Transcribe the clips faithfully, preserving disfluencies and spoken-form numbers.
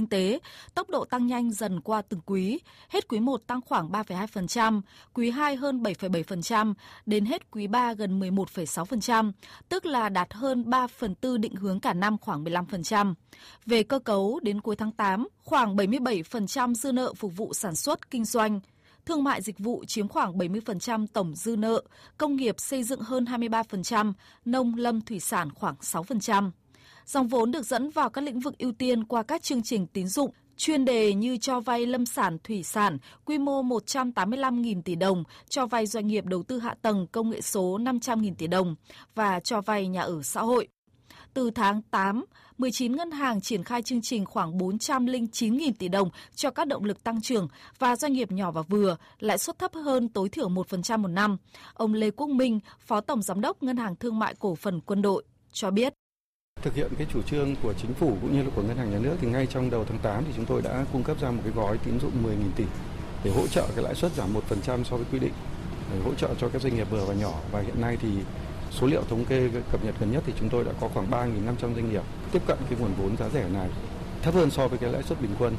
kinh tế, tốc độ tăng nhanh dần qua từng quý. Hết quý một tăng khoảng ba phẩy hai phần trăm, quý hai hơn bảy phẩy bảy phần trăm, đến hết quý ba gần mười một phẩy sáu phần trăm, tức là đạt hơn ba phần tư định hướng cả năm khoảng mười lăm phần trăm. Về cơ cấu, đến cuối tháng tám, khoảng bảy mươi bảy phần trăm dư nợ phục vụ sản xuất, kinh doanh. Thương mại dịch vụ chiếm khoảng bảy mươi phần trăm tổng dư nợ, công nghiệp xây dựng hơn hai mươi ba phần trăm, nông lâm thủy sản khoảng sáu phần trăm. Dòng vốn được dẫn vào các lĩnh vực ưu tiên qua các chương trình tín dụng chuyên đề như cho vay lâm sản thủy sản quy mô một trăm tám mươi lăm nghìn tỷ đồng, cho vay doanh nghiệp đầu tư hạ tầng công nghệ số năm trăm nghìn tỷ đồng và cho vay nhà ở xã hội. Từ tháng tám, mười chín ngân hàng triển khai chương trình khoảng bốn trăm lẻ chín nghìn tỷ đồng cho các động lực tăng trưởng và doanh nghiệp nhỏ và vừa, lãi suất thấp hơn tối thiểu một phần trăm một năm. Ông Lê Quốc Minh, Phó Tổng Giám đốc Ngân hàng Thương mại Cổ phần Quân đội, cho biết. Thực hiện cái chủ trương của chính phủ cũng như là của Ngân hàng Nhà nước thì ngay trong đầu tháng tám thì chúng tôi đã cung cấp ra một cái gói tín dụng mười nghìn tỷ để hỗ trợ cái lãi suất giảm một phần trăm so với quy định, để hỗ trợ cho các doanh nghiệp vừa và nhỏ. Và hiện nay thì số liệu thống kê cập nhật gần nhất thì chúng tôi đã có khoảng ba nghìn năm trăm doanh nghiệp tiếp cận cái nguồn vốn giá rẻ này, thấp hơn so với cái lãi suất bình quân.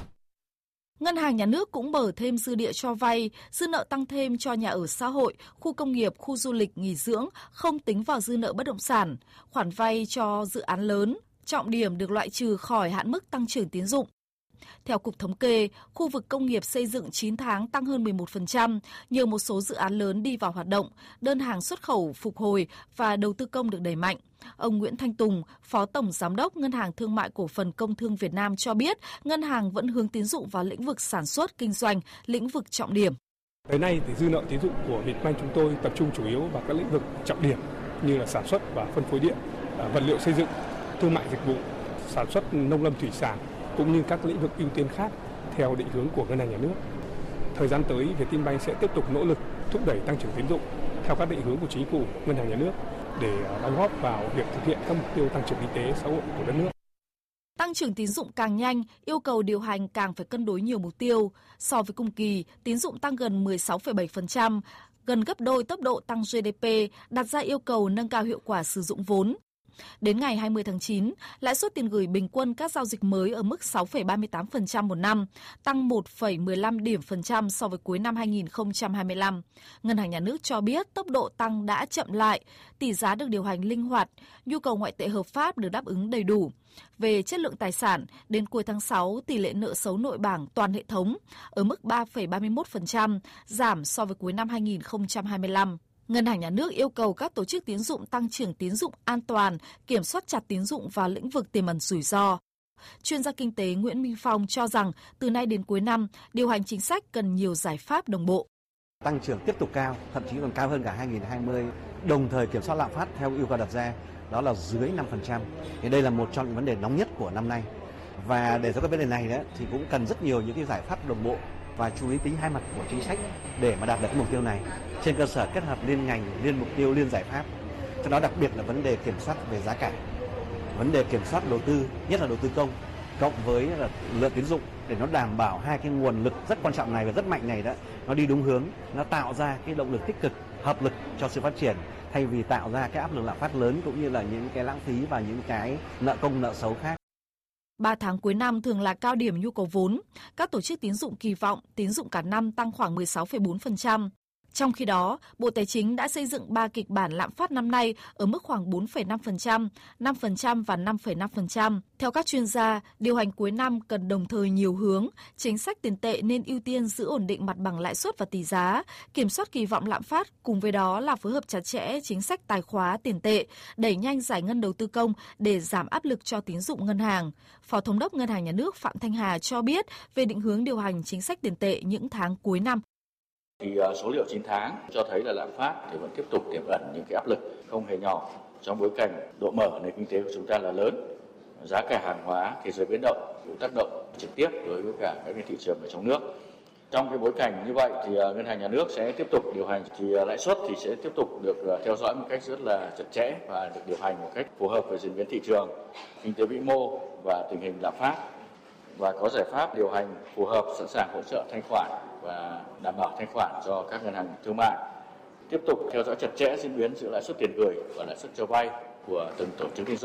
Ngân hàng Nhà nước cũng mở thêm dư địa cho vay, dư nợ tăng thêm cho nhà ở xã hội, khu công nghiệp, khu du lịch, nghỉ dưỡng, không tính vào dư nợ bất động sản. Khoản vay cho dự án lớn, trọng điểm được loại trừ khỏi hạn mức tăng trưởng tín dụng. Theo Cục Thống kê, khu vực công nghiệp xây dựng chín tháng tăng hơn mười một phần trăm, nhờ một số dự án lớn đi vào hoạt động, đơn hàng xuất khẩu phục hồi và đầu tư công được đẩy mạnh. Ông Nguyễn Thanh Tùng, Phó Tổng Giám đốc Ngân hàng Thương mại Cổ phần Công thương Việt Nam cho biết, ngân hàng vẫn hướng tín dụng vào lĩnh vực sản xuất, kinh doanh, lĩnh vực trọng điểm. Tới nay thì dư nợ tín dụng của Vietcombank chúng tôi tập trung chủ yếu vào các lĩnh vực trọng điểm như là sản xuất và phân phối điện, vật liệu xây dựng, thương mại dịch vụ, sản xuất nông lâm thủy sản, cũng như các lĩnh vực ưu tiên khác theo định hướng của Ngân hàng Nhà nước. Thời gian tới, Vietcombank sẽ tiếp tục nỗ lực thúc đẩy tăng trưởng tín dụng theo các định hướng của chính phủ, Ngân hàng Nhà nước để đóng góp vào việc thực hiện các mục tiêu tăng trưởng kinh tế xã hội của đất nước. Tăng trưởng tín dụng càng nhanh, yêu cầu điều hành càng phải cân đối nhiều mục tiêu. So với cùng kỳ, tín dụng tăng gần mười sáu phẩy bảy phần trăm, gần gấp đôi tốc độ tăng giê đê pê, đặt ra yêu cầu nâng cao hiệu quả sử dụng vốn. Đến ngày hai mươi tháng chín, lãi suất tiền gửi bình quân các giao dịch mới ở mức sáu phẩy ba mươi tám phần trăm một năm, tăng một phẩy mười lăm điểm phần trăm so với cuối năm hai nghìn không trăm hai mươi lăm. Ngân hàng Nhà nước cho biết tốc độ tăng đã chậm lại, tỷ giá được điều hành linh hoạt, nhu cầu ngoại tệ hợp pháp được đáp ứng đầy đủ. Về chất lượng tài sản, đến cuối tháng sáu, tỷ lệ nợ xấu nội bảng toàn hệ thống ở mức ba phẩy ba mươi mốt phần trăm, giảm so với cuối năm hai nghìn không trăm hai mươi lăm. Ngân hàng Nhà nước yêu cầu các tổ chức tín dụng tăng trưởng tín dụng an toàn, kiểm soát chặt tín dụng vào lĩnh vực tiềm ẩn rủi ro. Chuyên gia kinh tế Nguyễn Minh Phong cho rằng từ nay đến cuối năm, điều hành chính sách cần nhiều giải pháp đồng bộ. Tăng trưởng tiếp tục cao, thậm chí còn cao hơn cả hai nghìn không trăm hai mươi, đồng thời kiểm soát lạm phát theo yêu cầu đặt ra, đó là dưới năm phần trăm. Thì đây là một trong những vấn đề nóng nhất của năm nay. Và để cho các vấn đề này đó, thì cũng cần rất nhiều những cái giải pháp đồng bộ và chú ý tính hai mặt của chính sách để mà đạt được cái mục tiêu này. Trên cơ sở kết hợp liên ngành, liên mục tiêu, liên giải pháp. Trong đó đặc biệt là vấn đề kiểm soát về giá cả, vấn đề kiểm soát đầu tư, nhất là đầu tư công, cộng với là lượng tín dụng để nó đảm bảo hai cái nguồn lực rất quan trọng này và rất mạnh này đó, nó đi đúng hướng, nó tạo ra cái động lực tích cực, hợp lực cho sự phát triển thay vì tạo ra cái áp lực lạm phát lớn cũng như là những cái lãng phí và những cái nợ công, nợ xấu khác. ba tháng cuối năm thường là cao điểm nhu cầu vốn. Các tổ chức tín dụng kỳ vọng tín dụng cả năm tăng khoảng mười sáu phẩy bốn phần trăm. Trong khi đó, Bộ Tài chính đã xây dựng ba kịch bản lạm phát năm nay ở mức khoảng bốn phẩy năm phần trăm, năm phần trăm và năm phẩy năm phần trăm. Theo các chuyên gia, điều hành cuối năm cần đồng thời nhiều hướng, chính sách tiền tệ nên ưu tiên giữ ổn định mặt bằng lãi suất và tỷ giá, kiểm soát kỳ vọng lạm phát, cùng với đó là phối hợp chặt chẽ chính sách tài khóa tiền tệ, đẩy nhanh giải ngân đầu tư công để giảm áp lực cho tín dụng ngân hàng. Phó Thống đốc Ngân hàng Nhà nước Phạm Thanh Hà cho biết về định hướng điều hành chính sách tiền tệ những tháng cuối năm. Thì số liệu chín tháng cho thấy là lạm phát thì vẫn tiếp tục tiềm ẩn những cái áp lực không hề nhỏ trong bối cảnh độ mở nền kinh tế của chúng ta là lớn, giá cả hàng hóa thế giới biến động cũng tác động trực tiếp đối với cả các cái thị trường ở trong nước. Trong cái bối cảnh như vậy thì Ngân hàng Nhà nước sẽ tiếp tục điều hành, thì lãi suất thì sẽ tiếp tục được theo dõi một cách rất là chặt chẽ và được điều hành một cách phù hợp với diễn biến thị trường, kinh tế vĩ mô và tình hình lạm phát, và có giải pháp điều hành phù hợp, sẵn sàng hỗ trợ thanh khoản và đảm bảo thanh khoản cho các ngân hàng thương mại. Tiếp tục theo dõi chặt chẽ diễn biến giữa lãi suất tiền gửi và lãi suất cho vay của từng tổ chức tín dụng và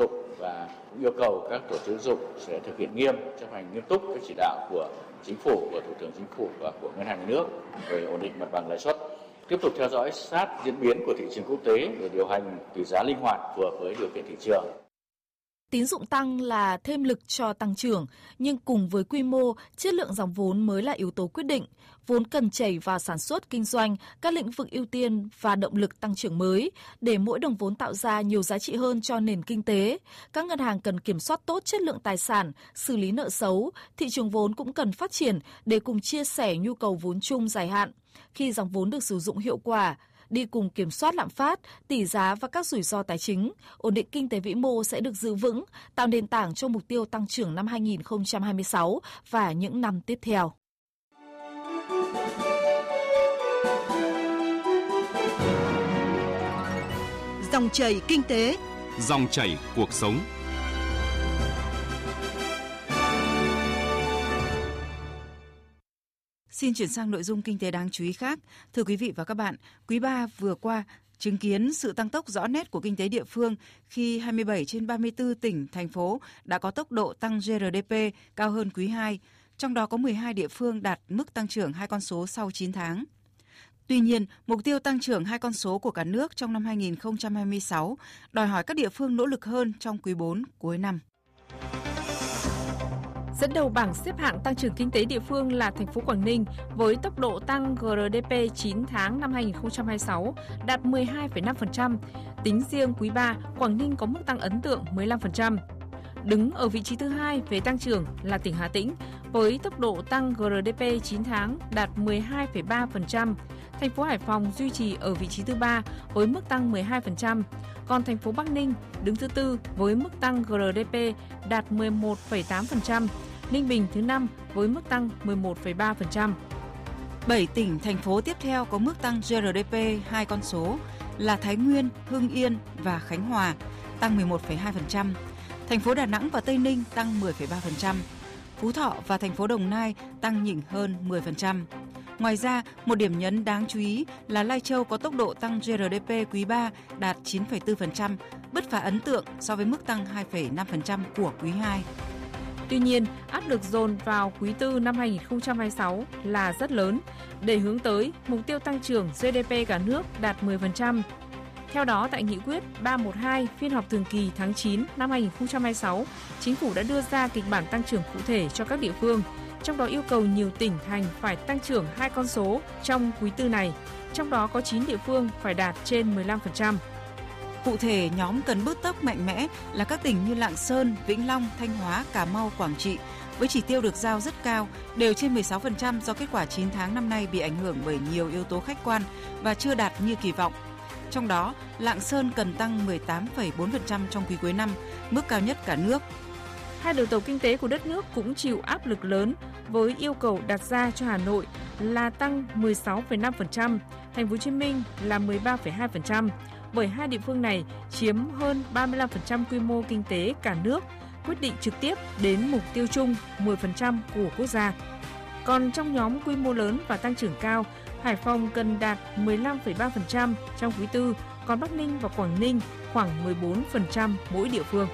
và cũng yêu cầu các tổ chức tín dụng sẽ thực hiện nghiêm, chấp hành nghiêm túc các chỉ đạo của Chính phủ, của Thủ tướng Chính phủ và của Ngân hàng Nhà nước về ổn định mặt bằng lãi suất. Tiếp tục theo dõi sát diễn biến của thị trường quốc tế để điều hành tỷ giá linh hoạt phù hợp với điều kiện thị trường. Tín dụng tăng là thêm lực cho tăng trưởng, nhưng cùng với quy mô, chất lượng dòng vốn mới là yếu tố quyết định. Vốn cần chảy vào sản xuất, kinh doanh, các lĩnh vực ưu tiên và động lực tăng trưởng mới, để mỗi đồng vốn tạo ra nhiều giá trị hơn cho nền kinh tế. Các ngân hàng cần kiểm soát tốt chất lượng tài sản, xử lý nợ xấu, thị trường vốn cũng cần phát triển để cùng chia sẻ nhu cầu vốn chung dài hạn. Khi dòng vốn được sử dụng hiệu quả, đi cùng kiểm soát lạm phát, tỷ giá và các rủi ro tài chính, ổn định kinh tế vĩ mô sẽ được giữ vững, tạo nền tảng cho mục tiêu tăng trưởng năm hai nghìn không trăm hai mươi sáu và những năm tiếp theo. Dòng chảy kinh tế, dòng chảy cuộc sống. Xin chuyển sang nội dung kinh tế đáng chú ý khác. Thưa quý vị và các bạn, quý ba vừa qua chứng kiến sự tăng tốc rõ nét của kinh tế địa phương khi hai mươi bảy trên ba mươi tư tỉnh, thành phố đã có tốc độ tăng giê rờ đê pê cao hơn quý hai, trong đó có mười hai địa phương đạt mức tăng trưởng hai con số sau chín tháng. Tuy nhiên, mục tiêu tăng trưởng hai con số của cả nước trong năm hai nghìn không trăm hai mươi sáu đòi hỏi các địa phương nỗ lực hơn trong quý bốn cuối năm. Dẫn đầu bảng xếp hạng tăng trưởng kinh tế địa phương là thành phố Quảng Ninh với tốc độ tăng giê rờ đê pê chín tháng năm hai nghìn không trăm hai mươi sáu đạt mười hai phẩy năm phần trăm. Tính riêng quý ba, Quảng Ninh có mức tăng ấn tượng mười lăm phần trăm. Đứng ở vị trí thứ hai về tăng trưởng là tỉnh Hà Tĩnh với tốc độ tăng giê rờ đê pê chín tháng đạt mười hai phẩy ba phần trăm. Thành phố Hải Phòng duy trì ở vị trí thứ ba với mức tăng mười hai phần trăm. Còn thành phố Bắc Ninh đứng thứ tư với mức tăng giê rờ đê pê đạt mười một phẩy tám phần trăm. Ninh Bình thứ năm với mức tăng mười một phẩy ba phần trăm. bảy tỉnh, thành phố tiếp theo có mức tăng giê rờ đê pê hai con số là Thái Nguyên, Hưng Yên và Khánh Hòa, tăng mười một phẩy hai phần trăm. Thành phố Đà Nẵng và Tây Ninh tăng mười phẩy ba phần trăm. Phú Thọ và thành phố Đồng Nai tăng nhỉnh hơn mười phần trăm. Ngoài ra, một điểm nhấn đáng chú ý là Lai Châu có tốc độ tăng giê rờ đê pê quý ba đạt chín phẩy bốn phần trăm, bứt phá ấn tượng so với mức tăng hai phẩy năm phần trăm của quý hai. Tuy nhiên, áp lực dồn vào quý tư năm hai nghìn không trăm hai mươi sáu là rất lớn để hướng tới mục tiêu tăng trưởng giê đê pê cả nước đạt mười phần trăm. Theo đó, tại nghị quyết ba một hai phiên họp thường kỳ tháng chín năm hai nghìn không trăm hai mươi sáu, Chính phủ đã đưa ra kịch bản tăng trưởng cụ thể cho các địa phương, trong đó yêu cầu nhiều tỉnh thành phải tăng trưởng hai con số trong quý tư này, trong đó có chín địa phương phải đạt trên mười lăm phần trăm. Cụ thể, nhóm cần bước tốc mạnh mẽ là các tỉnh như Lạng Sơn, Vĩnh Long, Thanh Hóa, Cà Mau, Quảng Trị, với chỉ tiêu được giao rất cao, đều trên mười sáu phần trăm do kết quả chín tháng năm nay bị ảnh hưởng bởi nhiều yếu tố khách quan và chưa đạt như kỳ vọng. Trong đó, Lạng Sơn cần tăng mười tám phẩy bốn phần trăm trong quý cuối năm, mức cao nhất cả nước. Hai đầu tàu kinh tế của đất nước cũng chịu áp lực lớn với yêu cầu đặt ra cho Hà Nội là tăng mười sáu phẩy năm phần trăm, Thành phố Hồ Chí Minh là mười ba phẩy hai phần trăm, bởi hai địa phương này chiếm hơn ba mươi lăm phần trăm quy mô kinh tế cả nước, quyết định trực tiếp đến mục tiêu chung mười phần trăm của quốc gia. Còn trong nhóm quy mô lớn và tăng trưởng cao, Hải Phòng cần đạt mười lăm phẩy ba phần trăm trong quý tư, còn Bắc Ninh và Quảng Ninh khoảng mười bốn phần trăm mỗi địa phương.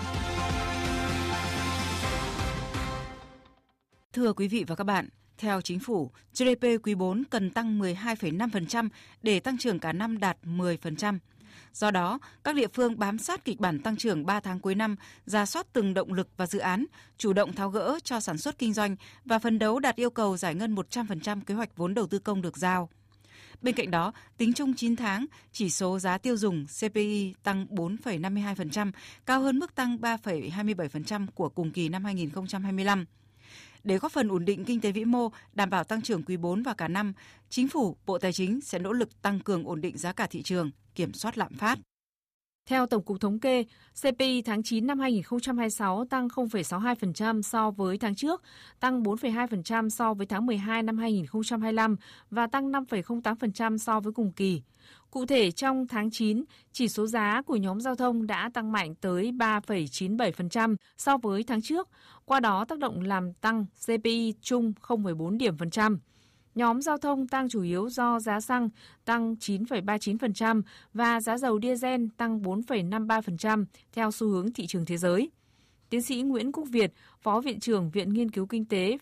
Thưa quý vị và các bạn, theo Chính phủ, giê đê pê quý bốn cần tăng mười hai phẩy năm phần trăm để tăng trưởng cả năm đạt mười phần trăm. Do đó, các địa phương bám sát kịch bản tăng trưởng ba tháng cuối năm, rà soát từng động lực và dự án, chủ động tháo gỡ cho sản xuất kinh doanh và phấn đấu đạt yêu cầu giải ngân một trăm phần trăm kế hoạch vốn đầu tư công được giao. Bên cạnh đó, tính chung chín tháng, chỉ số giá tiêu dùng xê pê i tăng bốn phẩy năm mươi hai phần trăm, cao hơn mức tăng ba phẩy hai mươi bảy phần trăm của cùng kỳ năm hai nghìn không trăm hai mươi lăm. Để góp phần ổn định kinh tế vĩ mô, đảm bảo tăng trưởng quý bốn và cả năm, Chính phủ, Bộ Tài chính sẽ nỗ lực tăng cường ổn định giá cả thị trường, kiểm soát lạm phát. Theo Tổng cục Thống kê, xê pê i tháng chín năm hai nghìn không trăm hai mươi sáu tăng không phẩy sáu mươi hai phần trăm so với tháng trước, tăng bốn phẩy hai phần trăm so với tháng mười hai năm hai nghìn không trăm hai mươi lăm và tăng năm phẩy không tám phần trăm so với cùng kỳ. Cụ thể, trong tháng chín, chỉ số giá của nhóm giao thông đã tăng mạnh tới ba phẩy chín mươi bảy phần trăm so với tháng trước, qua đó tác động làm tăng xê pê i chung không phẩy bốn điểm phần trăm. Nhóm giao thông tăng chủ yếu do giá xăng tăng chín phẩy ba mươi chín phần trăm và giá dầu diesel tăng bốn phẩy năm mươi ba phần trăm theo xu hướng thị trường thế giới. Tiến sĩ Nguyễn Quốc Việt, Phó Viện trưởng Viện Nghiên cứu Kinh tế